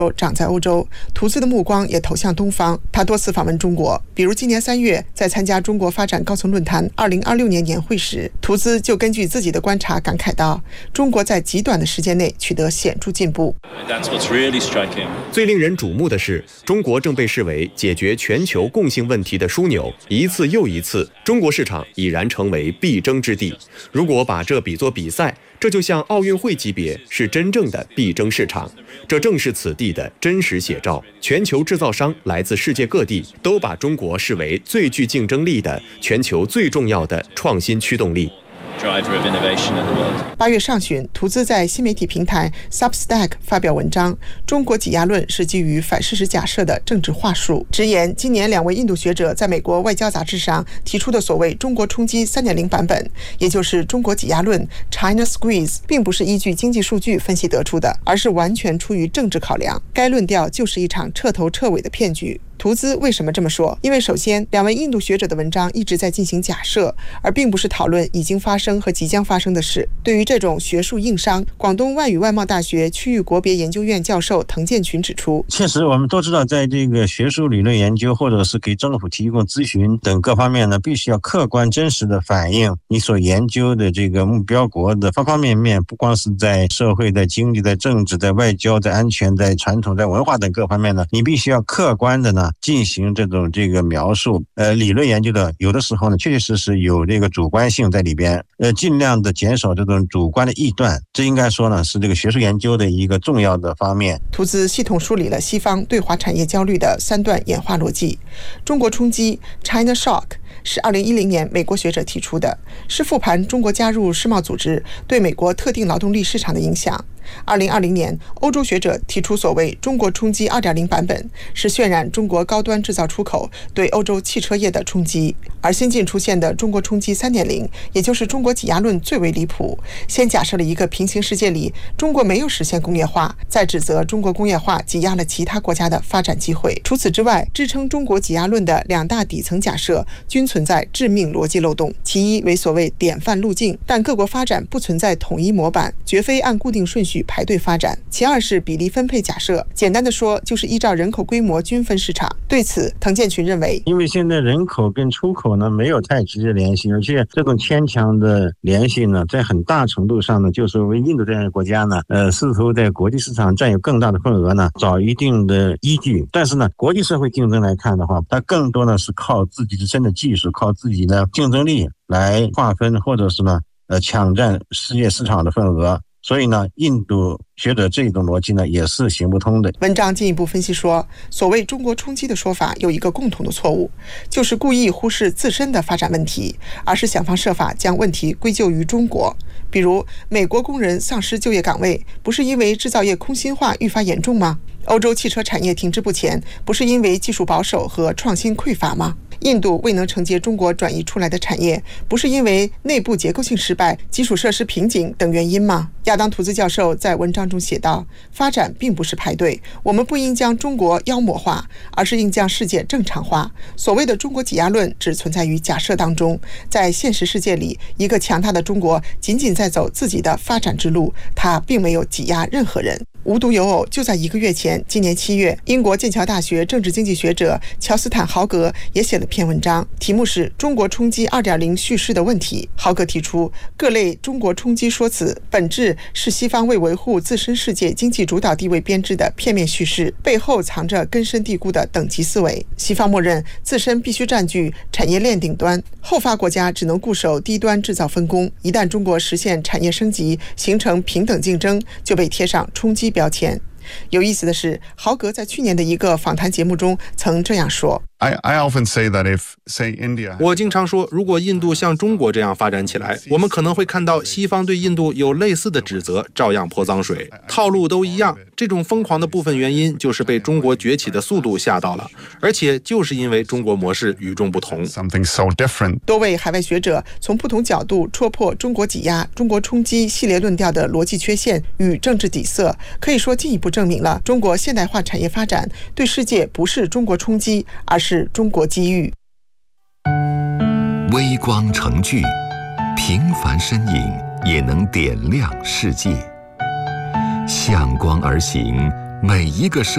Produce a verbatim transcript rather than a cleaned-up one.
长在欧洲，图兹的目光也投向东方。他多次访问中国，比如今年三月在参加中国发展高层论坛二零二六年年会时，图兹就根据自己的观察感慨道：“中国在极短的时间内取得显著进步。” That's what's really striking. 最令人瞩目的是，中国正被视为解决全球共性问题的枢纽，一次又一次，中国市场已然成为必争之地。如果把这比作比赛，这就像奥运会级别，是真正的必争市场。这正是此地的真实写照。全球制造商来自世界各地，都把中国视为最具竞争力的、全球最重要的创新驱动力。 八月上旬，图兹在新媒体平台 Substack 发表文章，中国挤压论是基于反事实假设的政治话术，直言今年两位印度学者在美国外交杂志上提出的所谓中国冲击 三点零 版本，也就是中国挤压论 China Squeeze， 并不是依据经济数据分析得出的，而是完全出于政治考量。该论调就是一场彻头彻尾的骗局。图兹为什么这么说？因为首先，两位印度学者的文章一直在进行假设，而并不是讨论已经发生和即将发生的事。对于这种学术硬伤，广东外语外贸大学区域国别研究院教授滕建群指出， 确实我们都知道，在这个学术理论研究或者是给政府提供咨询等各方面呢，必须要客观真实的反映你所研究的这个目标国的方方面面，不光是在社会、在经济、在政治、在外交、在安全、在传统、在文化等各方面呢，你必须要客观的呢进行这种这个描述。呃，理论研究的有的时候呢，确确实实有这个主观性在里边，呃，尽量的减少这种主观的臆断，这应该说呢是这个学术研究的一个重要的方面。 图兹系统梳理了西方对华产业焦虑的三段演化逻辑。中国冲击 China Shock 是二零一零年美国学者提出的，是复盘中国加入世贸组织对美国特定劳动力市场的影响。二零二零年，欧洲学者提出所谓中国冲击 二点零 版本，是渲染中国高端制造出口对欧洲汽车业的冲击。而新近出现的中国冲击 三点零， 也就是中国挤压论最为离谱，先假设了一个平行世界里中国没有实现工业化，再指责中国工业化挤压了其他国家的发展机会。除此之外，支撑中国挤压论的两大底层假设均存在致命逻辑漏洞。其一为所谓典范路径，但各国发展不存在统一模板，绝非按固定顺序排队发展。其二是比例分配假设，简单的说就是依照人口规模均分市场。对此，滕建群认为， 因为现在人口跟出口呢没有太直接联系，而且这种牵强的联系呢，在很大程度上呢，就是为印度这样的国家呢，呃，试图在国际市场占有更大的份额呢，找一定的依据。但是呢，国际社会竞争来看的话，它更多的是靠自己自身的技术，靠自己的竞争力来划分，或者是呢，呃，抢占世界市场的份额。所以呢，印度学者这种逻辑呢也是行不通的。 文章进一步分析说，所谓中国冲击的说法有一个共同的错误，就是故意忽视自身的发展问题，而是想方设法将问题归咎于中国。比如美国工人丧失就业岗位，不是因为制造业空心化愈发严重吗？欧洲汽车产业停滞不前，不是因为技术保守和创新匮乏吗？印度未能承接中国转移出来的产业，不是因为内部结构性失败、基础设施瓶颈等原因吗？亚当·图兹教授在文章中写道，发展并不是排队，我们不应将中国妖魔化，而是应将世界正常化。所谓的中国挤压论只存在于假设当中，在现实世界里，一个强大的中国仅仅在走自己的发展之路，它并没有挤压任何人。无独有偶，就在一个月前，今年七月，英国剑桥大学政治经济学者乔斯坦·豪格也写了篇文章，题目是《中国冲击 二点零 叙事的问题》。豪格提出，各类中国冲击说辞本质是西方为维护自身世界经济主导地位编织的片面叙事，背后藏着根深蒂固的等级思维。西方默认自身必须占据产业链顶端，后发国家只能固守低端制造分工。一旦中国实现产业升级，形成平等竞争，就被贴上冲击标签。有意思的是，豪格在去年的一个访谈节目中曾这样说。 I, I often say that if, say, India... 我经常说，如果印度像中国这样发展起来，我们可能会看到西方对印度有类似的指责，照样泼脏水，套路都一样。这种疯狂的部分原因就是被中国崛起的速度吓到了，而且就是因为中国模式与众不同。 Something so different. 多位海外学者从不同角度戳破中国挤压、中国冲击系列论调的逻辑缺陷与政治底色，可以说进一步证明了中国现代化产业发展对世界不是中国冲击，而是是中国机遇。 微光成炬，平凡身影也能点亮世界。向光而行，每一个生